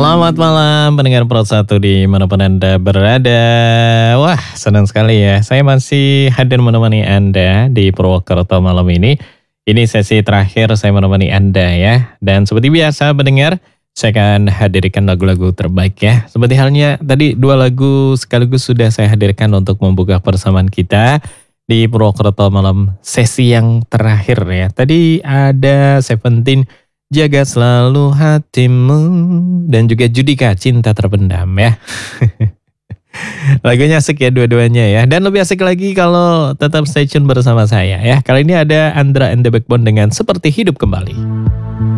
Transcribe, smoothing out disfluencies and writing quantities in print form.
Selamat malam pendengar Pro 1 dimanapun Anda berada. Wah, senang sekali ya. Saya masih hadir menemani Anda di Purwokerto malam ini. Ini sesi terakhir saya menemani Anda ya. Dan seperti biasa pendengar, saya akan hadirkan lagu-lagu terbaik ya. Seperti halnya tadi 2 lagu sekaligus sudah saya hadirkan untuk membuka persamaan kita di Purwokerto malam sesi yang terakhir ya. Tadi ada Seventeen, Jaga Selalu Hatimu, dan juga Judika, Cinta Terpendam ya. Lagunya asik ya dua-duanya ya. Dan lebih asik lagi kalau tetap stay tune bersama saya ya. Kali ini ada Andra and the Backbone dengan Seperti Hidup Kembali.